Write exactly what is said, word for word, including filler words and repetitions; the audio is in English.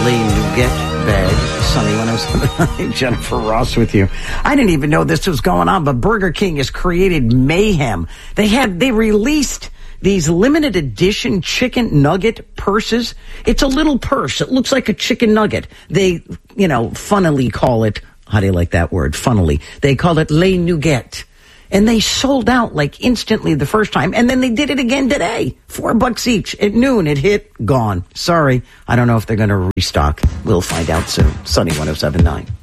Les Nougat bag. Sunny one oh seven point nine, Jennifer Ross with you. I didn't even know this was going on, but Burger King has created mayhem. They had, they released these limited edition chicken nugget purses. It's a little purse. It looks like a chicken nugget. They, you know, funnily call it, how do you like that word? Funnily. They call it Les Nougat. And they sold out like instantly the first time. And then they did it again today. Four bucks each. At noon, it hit, gone. Sorry. I don't know if they're going to restock. We'll find out soon. Sunny one oh seven point nine.